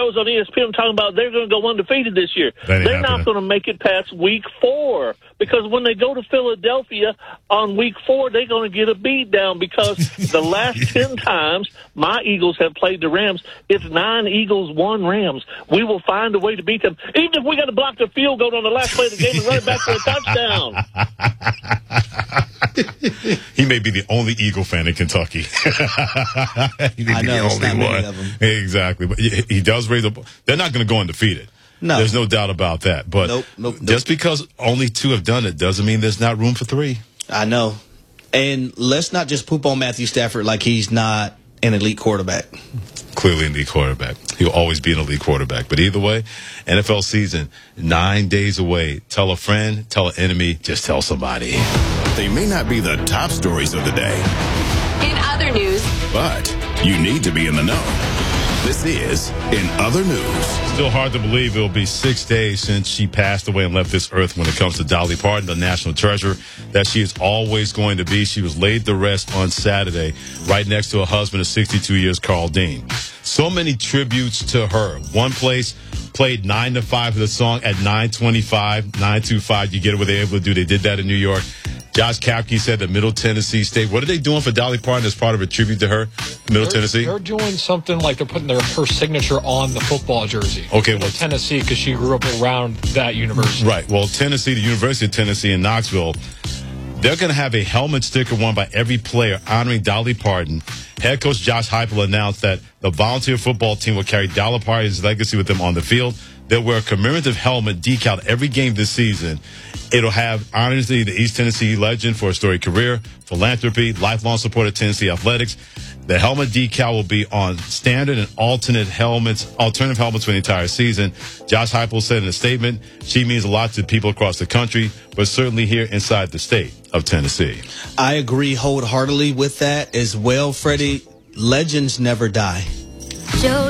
shows on ESPN talking about they're going to go undefeated this year. They're not going to make it past week 4 because when they go to Philadelphia on week 4, they're going to get a beat down because the last 10 times my Eagles have played the Rams, it's 9 Eagles, 1 Rams. We will find a way to beat them, even if we got to block the field goal on the last play of the game and run it back for a touchdown. He may be the only Eagle fan in Kentucky. He may be the only one. Exactly. But he does raise up. They're not going to go undefeated. No. There's no doubt about that. But just because only 2 have done it doesn't mean there's not room for 3. I know. And let's not just poop on Matthew Stafford like he's not an elite quarterback. Clearly an elite quarterback. He'll always be an elite quarterback. But either way, NFL season, 9 days away. Tell a friend, tell an enemy, just tell somebody. They may not be the top stories of the day. In other news. But you need to be in the know. This is In Other News. Still hard to believe it'll be 6 days since she passed away and left this earth when it comes to Dolly Parton, the national treasure that she is always going to be. She was laid to rest on Saturday right next to her husband of 62 years, Carl Dean. So many tributes to her. One place played 9 to 5 for the song at 9:25, 9:25. You get what they're able to do. They did that in New York. Josh Kapke said that Middle Tennessee State. What are they doing for Dolly Parton as part of a tribute to her, Middle Tennessee? They're doing something like they're putting her signature on the football jersey. Okay, well, Tennessee, because she grew up around that university. Right. Well, Tennessee, the University of Tennessee in Knoxville, they're going to have a helmet sticker worn by every player honoring Dolly Parton. Head coach Josh Heupel announced that the volunteer football team will carry Dolly Parton's legacy with them on the field. They'll wear a commemorative helmet decal every game this season. It'll have honors the East Tennessee legend for a storied career, philanthropy, lifelong support of Tennessee athletics. The helmet decal will be on standard and alternative helmets for the entire season. Josh Heupel said in a statement, she means a lot to people across the country, but certainly here inside the state of Tennessee. I agree wholeheartedly with that as well, Freddie. Legends never die.